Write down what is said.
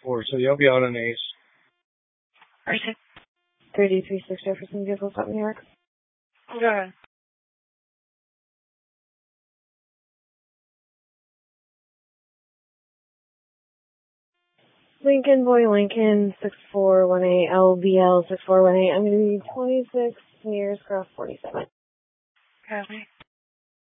4, so you'll be on an ace. Okay. 3036 Jefferson Vehicle Stop, New York. Go ahead. Lincoln Boy Lincoln 6418 LBL 6418. I'm going to be 26 near Scruff 47. Copy.